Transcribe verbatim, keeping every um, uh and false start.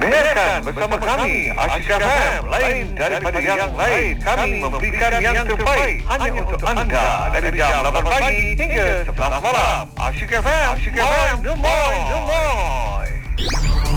Dengarkan bersama kami Asyik F M, lain daripada yang lain. Kami memberikan yang terbaik hanya untuk anda dari jam lapan pagi hingga sebelas malam. Asyik F M, Asyik F M, the boy, the boy.